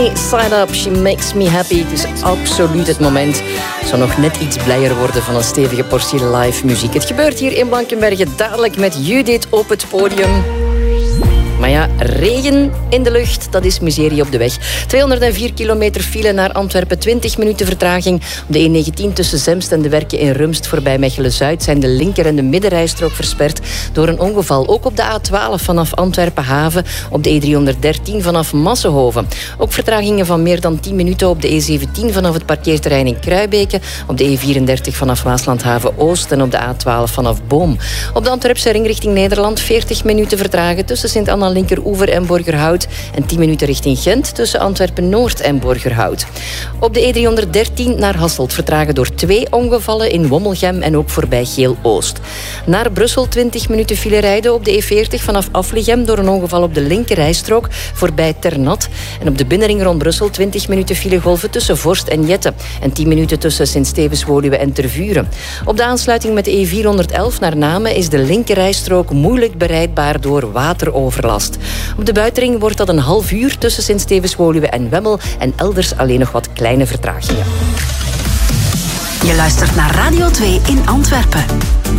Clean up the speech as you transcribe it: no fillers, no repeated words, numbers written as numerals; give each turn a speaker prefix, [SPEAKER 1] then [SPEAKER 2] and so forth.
[SPEAKER 1] Sunny Side Up, She Makes Me Happy. Het is absoluut het moment. Ik zou nog net iets blijer worden van een stevige portie live muziek. Het gebeurt hier in Blankenberge dadelijk met Judith op het podium. Maar ja, regen in de lucht, dat is miserie op de weg. 204 kilometer file naar Antwerpen, 20 minuten vertraging. Op de E19 tussen Zemst en de Werken in Rumst voorbij Mechelen-Zuid zijn de linker- en de middenrijstrook versperd door een ongeval. Ook op de A12 vanaf Antwerpen-Haven, op de E313 vanaf Massenhoven. Ook vertragingen van meer dan 10 minuten op de E17 vanaf het parkeerterrein in Kruibeke, op de E34 vanaf Waaslandhaven-Oost en op de A12 vanaf Boom. Op de Antwerpse ring richting Nederland 40 minuten vertragen tussen Sint-Anna Linkeroever en Borgerhout en 10 minuten richting Gent tussen Antwerpen-Noord en Borgerhout. Op de E313 naar Hasselt vertragen door 2 ongevallen in Wommelgem en ook voorbij Geel-Oost. Naar Brussel 20 minuten file rijden op de E40 vanaf Afligem door een ongeval op de linkerrijstrook voorbij Ternat. En op de binnenring rond Brussel 20 minuten file golven tussen Vorst en Jette en 10 minuten tussen Sint-Stevens-Woluwe en Tervuren. Op de aansluiting met de E411 naar Namen is de linkerrijstrook moeilijk bereikbaar door wateroverlast. Op de buitenring wordt dat een half uur tussen Sint-Stevens-Woluwe en Wemmel en elders alleen nog wat kleine vertragingen.
[SPEAKER 2] Je luistert naar Radio 2 in Antwerpen.